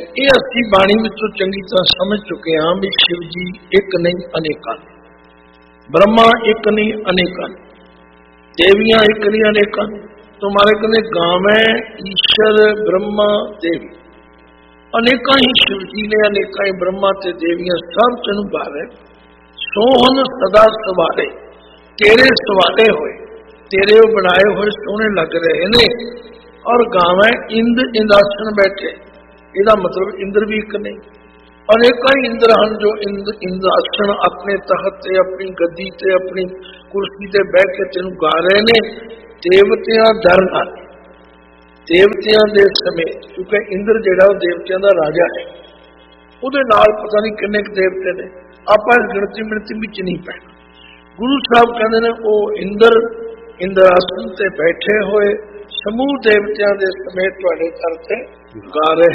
ये असीं बाणी विचों चंगी तरह समझ चुके हाँ भी शिव जी एक नहीं अनेकां ने, ब्रह्मा एक नहीं अनेकां ने, देवियां एक नहीं अनेकां ने। तो हमारे कहने गावे ईश्वर ब्रह्मा देवी अनेकां ही शिव जी ने, अनेकां ही ब्रह्मा ते देवियां सब तेनू गावे। सोहन सदा सवारे तेरे सवाले होए, तेरे बनाए हुए सोहने लग रहे ने। और गावे इंद्र इंद्रासन बैठे, ਇਹਦਾ मतलब इंद्र भी एक नहीं, अनेका ही इंद्र हैं जो इंद्रासन अपने तखत ते अपनी गद्दी ते अपनी कुर्सी ते बैठ के तेन गा रहे ने। देवतियां डर नाल, देवतियां दे समेत, क्योंकि इंद्र जिहड़ा देवतियां दा राजा है, उहदे नाल पता नहीं किन्ने देवते ने, आपां इस गिणती मिणती विच नहीं पैना। गुरु साहब कहते हैं वो इंद्र इंद्रासन ते बैठे हुए समूह देवतियां दे समेत तुहाडे घर ते गा रहे